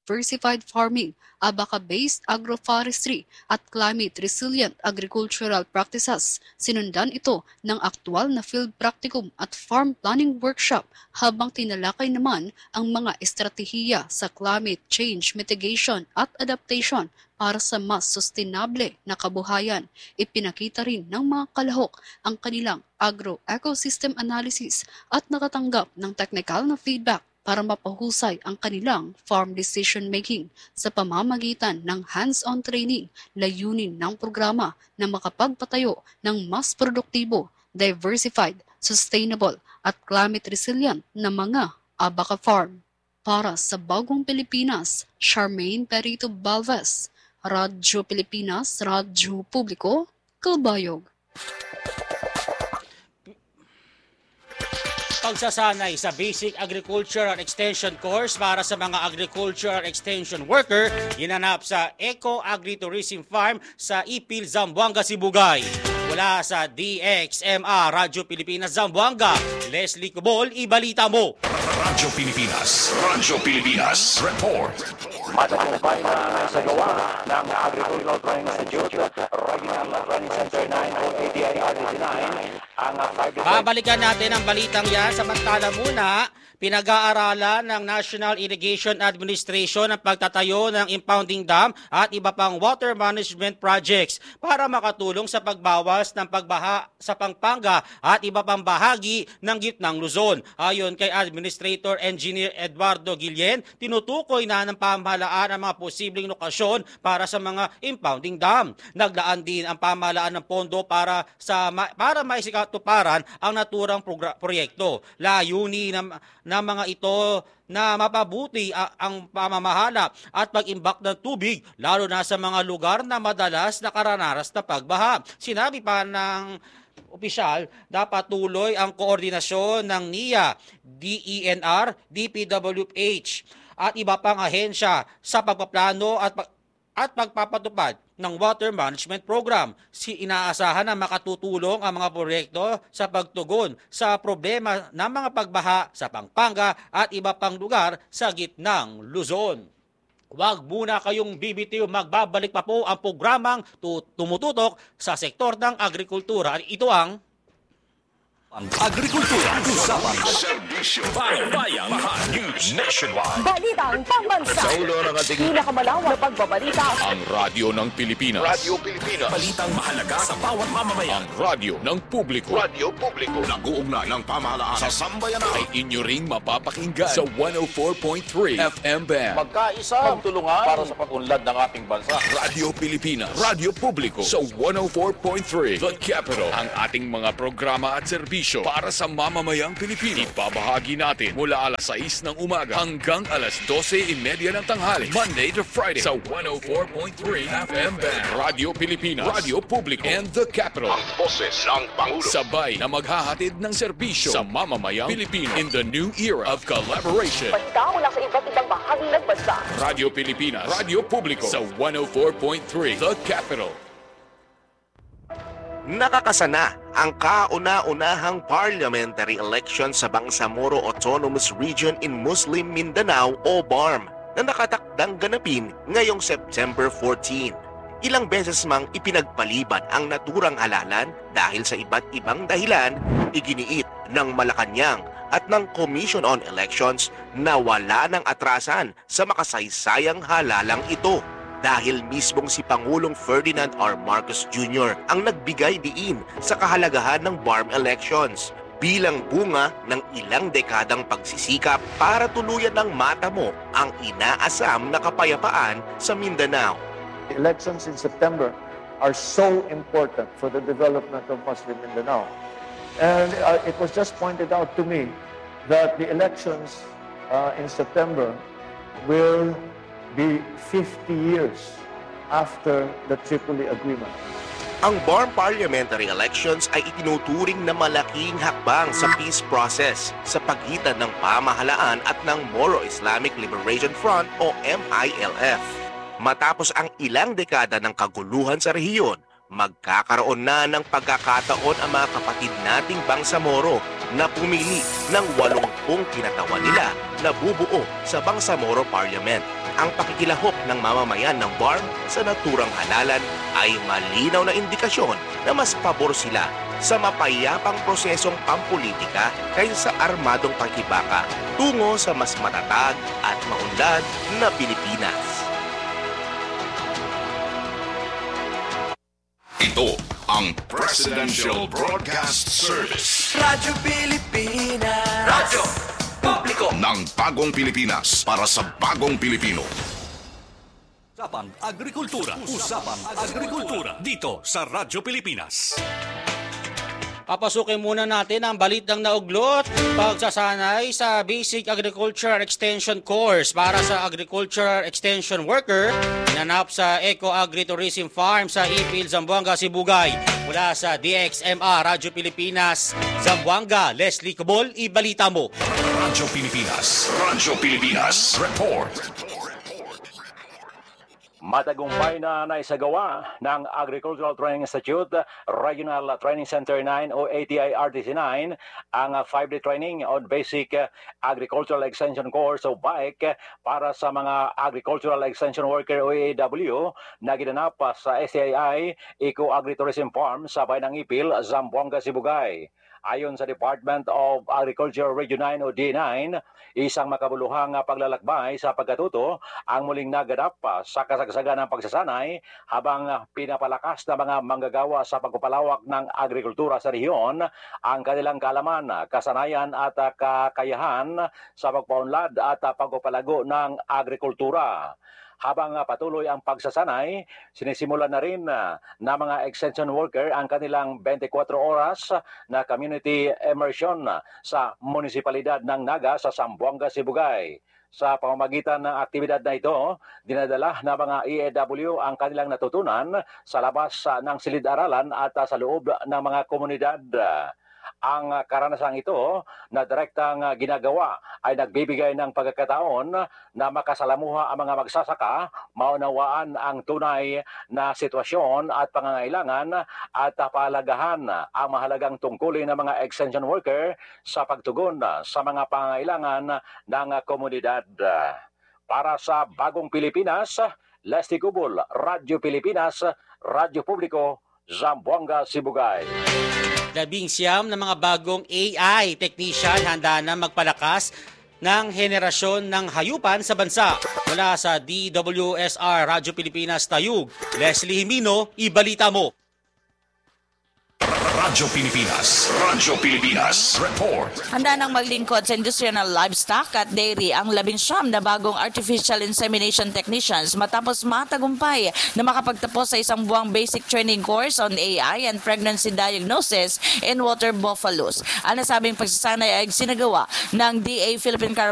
diversified farming, abaca-based agroforestry at climate-resilient agricultural practices. Sinundan ito ng aktwal na field practicum at farm planning workshop habang tinalakay naman ang mga estratehiya sa climate change mitigation at adaptation para sa mas sustainable na kabuhayan. Ipinakita rin ng mga kalahok ang kanilang agro-ecosystem analysis at nakatanggap ng technical na feedback para mapahusay ang kanilang farm decision-making sa pamamagitan ng hands-on training, layunin ng programa na makapagpatayo ng mas produktibo, diversified, sustainable at climate-resilient na mga abaca farm. Para sa Bagong Pilipinas, Charmaine Perito Balvez, Radyo Pilipinas, Radyo Publiko, Kalbayog. Pagsasanay sa Basic Agriculture and Extension Course para sa mga Agriculture and Extension Worker, ginanap sa Eco Agritourism Farm sa Ipil, Zamboanga, Sibugay. Mula sa DXMA Radyo Pilipinas, Zamboanga, Leslie Cobol, ibalita mo. Radyo Pilipinas, report. Matagumpay na nasagawa ng Agricultural Training Institute, Regional Training Center 9 o ADIRT9, ang 5 Babalikan natin ang balitang yan. Samantala muna, pinag-aaralan ng National Irrigation Administration ang pagtatayo ng impounding dam at iba pang water management projects para makatulong sa pagbawas ng pagbaha sa Pampanga at iba pang bahagi ng gitnang Luzon. Ayon kay Administrator Engineer Eduardo Guillen, tinutukoy na ng pamahalaan ang mga posibleng lokasyon para sa mga impounding dam. Naglaan din ang pamahalaan ng pondo para maisikatuparan ang naturang proyekto. Layunin na mga ito na mapabuti ang pamamahala at pag-imbak ng tubig lalo na sa mga lugar na madalas nakararanas na pagbaha. Sinabi pa ng opisyal, dapat tuloy ang koordinasyon ng NIA, DENR, DPWH at iba pang ahensya sa pagpaplano at pagpapatupad ng water management program. Inaasahan na makatutulong ang mga proyekto sa pagtugon sa problema ng mga pagbaha sa Pampanga at iba pang lugar sa gitnang Luzon. Huwag muna kayong bibitiw, magbabalik pa po ang programang tumututok sa sektor ng agrikultura. Ito ang Agrikultura, usapan, serbisyo, bayang, news nationwide. Balitang pambansa. Sa ulo ng ating pinakamalawak na pagbabalita. ang radyo ng Pilipinas. Radyo Pilipinas. Balitang mahalaga sa bawat mamamayan. Ang radyo ng publiko. Radyo publiko. Nag-uugnay ng pamahalaan sa sambayanan. Ay inyo ring mapapakinggan sa 104.3 FM band. magkaisa magtulungan para sa pag-unlad ng ating bansa. Radyo Pilipinas. Radyo publiko sa 104.3 The Capital. Ang ating mga programa at serbisyo para sa mamamayang Pilipino. Ibabahagi natin mula alas 6 ng umaga hanggang alas 12:30 ng tanghali. Monday to Friday sa 104.3 FM band. Radyo Pilipinas, Radyo Publiko, and The Capital. Ang boses ng Pangulo. Sabay na maghahatid ng serbisyo sa mamamayang Pilipino in the new era of collaboration. Balita mula sa iba't ibang bahagi ng bansa. Radyo Pilipinas, Radyo Publiko sa 104.3 The Capital. Nakakasana ang kauna-unahang parliamentary election sa Bangsamoro Autonomous Region in Muslim Mindanao o BARM na nakatakdang ganapin ngayong September 14. Ilang beses mang ipinagpaliban ang naturang halalan dahil sa iba't ibang dahilan, iginiit ng Malacanang at ng Commission on Elections na wala ng atrasan sa makasaysayang halalang ito. Dahil mismong si Pangulong Ferdinand R. Marcos Jr. ang nagbigay diin sa kahalagahan ng BARM elections bilang bunga ng ilang dekadang pagsisikap para tuluyan ng matamo ang inaasam na kapayapaan sa Mindanao. The elections in September are so important for the development of Muslim Mindanao. And it was just pointed out to me that the elections in September will be 50 years after the Tripoli Agreement. Ang BARM parliamentary elections ay itinuturing na malaking hakbang sa peace process sa pagitan ng pamahalaan at ng Moro Islamic Liberation Front o MILF. Matapos ang ilang dekada ng kaguluhan sa rehiyon, magkakaroon na ng pagkakataon ang mga kapatid nating Bangsamoro na pumili ng 80 kinatawan nila na bubuo sa Bangsamoro Parliament. Ang pakikilahok ng mamamayan ng BARM sa naturang halalan ay malinaw na indikasyon na mas pabor sila sa mapayapang prosesong pampolitika kaysa armadong pakibaka tungo sa mas matatag at maunlad na Pilipinas. Ito ang Presidential Broadcast Service. Radyo Pilipinas. Radyo Publiko Ng bagong Pilipinas para sa bagong Pilipino. Usapang Agrikultura. Usapang Agrikultura. Dito sa Radyo Pilipinas. Papasukin muna natin ang balitang nauglot, pagsasanay sa Basic Agriculture Extension Course para sa Agriculture Extension Worker, nanap sa Eco Agritourism Farm sa Ipil, Zamboanga, Sibugay. Mula sa DXMA Radyo Pilipinas, Zamboanga, Leslie Cabol, ibalita mo. Radyo Pilipinas. Radyo Pilipinas. Report. Matagumpay na naisagawa ng Agricultural Training Institute Regional Training Center 9 o ATI-RTC 9 ang 5-day training on Basic Agricultural Extension Course o BAEC para sa mga Agricultural Extension Worker o AAW na ginanap sa STII Eco Agritourism Farm sa Bayan ng Ipil, Zamboanga, Sibugay. Ayon sa Department of Agriculture Region 9 o D9, isang makabuluhang paglalakbay sa pagkatuto ang muling naganap sa kasagsagan ng pagsasanay habang pinapalakas na mga manggagawa sa pagpapalawak ng agrikultura sa rehiyon ang kanilang kaalaman, kasanayan at kakayahan sa pagpaunlad at pagpapalago ng agrikultura. Habang patuloy ang pagsasanay, sinisimulan na rin na mga extension worker ang kanilang 24 oras na community immersion sa munisipalidad ng Naga sa Zamboanga, Sibugay. Sa pamamagitan ng aktibidad na ito, dinadala na mga EAW ang kanilang natutunan sa labas ng silid-aralan at sa loob ng mga komunidad. Ang karanasang ito na direktang ginagawa ay nagbibigay ng pagkakataon na makasalamuha ang mga magsasaka, maunawaan ang tunay na sitwasyon at pangangailangan at pahalagahan ang mahalagang tungkulin ng mga extension worker sa pagtugon sa mga pangangailangan ng komunidad. Para sa Bagong Pilipinas, Leslie Cabol, Radyo Pilipinas, Radyo Publiko, Zamboanga, Sibugay. 19 na mga bagong AI technician handa na magpalakas ng henerasyon ng hayupan sa bansa. Mula sa DWSR Radyo Pilipinas Tayug, Leslie Jimino, ibalita mo. Radyo Pilipinas. Radyo Pilipinas. Report. Handa nang maglingkod sa industriya ng livestock at dairy ang 19 na bagong artificial insemination technicians matapos matagumpay na makapagtapos sa isang buwang basic training course on AI and pregnancy diagnosis in water buffaloes. Ang nasabing pagsasanay ay sinagawa ng DA Philippine